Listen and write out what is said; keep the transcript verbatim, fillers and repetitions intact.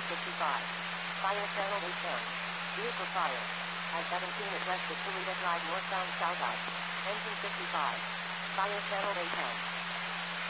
fifty-five. Fire channel A ten. Vehicle fire. I seventeen at west of Toledo Drive northbound south out. Engine fifty-five. Fire channel A ten.